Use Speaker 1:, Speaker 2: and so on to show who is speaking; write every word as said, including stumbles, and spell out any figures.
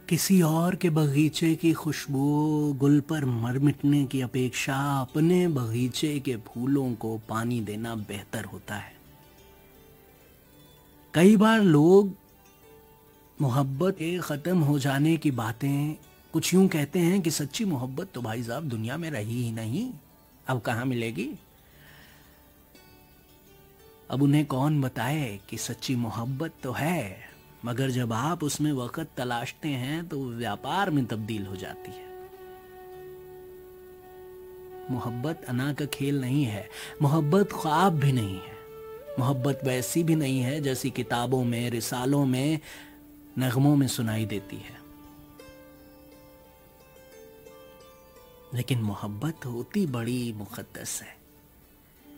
Speaker 1: किसी और के बगीचे की खुशबू गुल पर मर मिटने की अपेक्षा अपने बगीचे के फूलों को पानी देना बेहतर होता है। कई बार लोग मोहब्बत के ख़त्म हो जाने की बातें कुछ यूं कहते हैं कि सच्ची मोहब्बत तो भाई साहब दुनिया में रही ही नहीं, अब कहाँ मिलेगी। अब उन्हें कौन बताए कि सच्ची मोहब्बत तो है, मगर जब आप उसमें वक़्त तलाशते हैं तो व्यापार में तब्दील हो जाती है। मोहब्बत अना का खेल नहीं है, मोहब्बत ख्वाब भी नहीं है, मोहब्बत वैसी भी नहीं है जैसी किताबों में, रिसालों में, नगमों में सुनाई देती है। लेकिन मोहब्बत होती बड़ी मुक़द्दस है।